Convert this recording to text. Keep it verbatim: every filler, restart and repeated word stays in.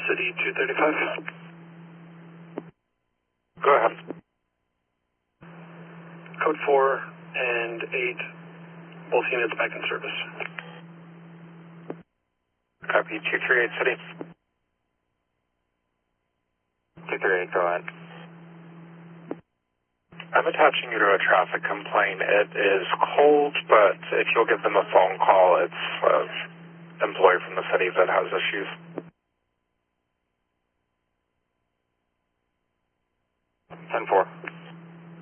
City two thirty-five. Go ahead. Code four and eight, both units back in service. Copy, two three eight City. two three eight, go ahead. I'm attaching you to a traffic complaint. It is cold, but if you'll give them a phone call, it's an employee from the city that has issues.